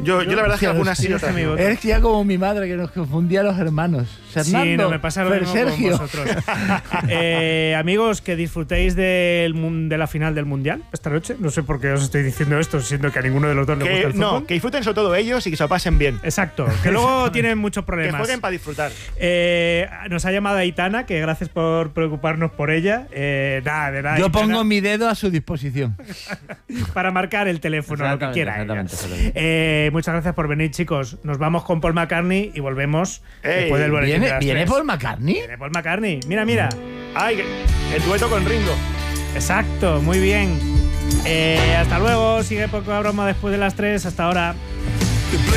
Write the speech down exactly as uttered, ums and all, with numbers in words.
Yo, yo la verdad es que algunas sí, otras no. Eres ya como mi madre que nos confundía a los hermanos. Fernando, sí, no me pasa lo mismo Sergio. con vosotros. eh, amigos, que disfrutéis del, de la final del Mundial esta noche. No sé por qué os estoy diciendo esto, siendo que a ninguno de los dos le que, gusta el fútbol. No, que disfruten sobre todo ellos y que se lo pasen bien. Exacto, que luego tienen muchos problemas. Que jueguen para disfrutar. Eh, nos ha llamado Aitana, que gracias por preocuparnos por ella. Eh, nada, de nada. Yo Aitana, pongo mi dedo a su disposición. para marcar el teléfono, lo que quiera. Exactamente, exactamente. Eh, muchas gracias por venir, chicos. Nos vamos con Paul McCartney y volvemos Ey, después del boletín de ¿Viene, las ¿viene tres. Paul McCartney? Viene Paul McCartney. Mira, mira. Ay, el dueto con Ringo. Exacto, muy bien. Eh, hasta luego. Sigue Poca Broma después de las tres. Hasta ahora.